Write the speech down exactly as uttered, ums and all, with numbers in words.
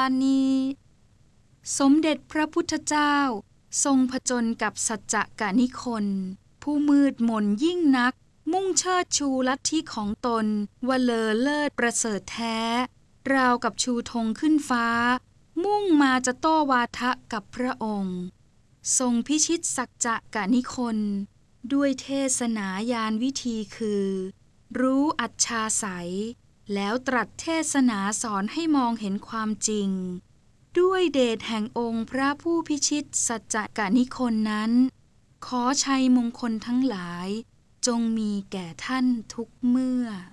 นิสมเด็จพระพุทธเจ้าทรงผจญกับสัจจกนิคนผู้มืดมนยิ่งนักมุ่งเชิดชูลัทธิของตนว่าเลอเลิศประเสริฐแท้ราวกับชูธงขึ้นฟ้ามุ่งมาจะโต้วาทะกับพระองค์ทรงพิชิตสัจจกนิคนด้วยเทศนายานวิธีคือรู้อัจฉาสัยแล้วตรัสเทศนาสอนให้มองเห็นความจริงด้วยเดชแห่งองค์พระผู้พิชิตสัจจกนิคนนั้นขอชัยมงคลทั้งหลายจงมีแก่ท่านทุกเมื่อ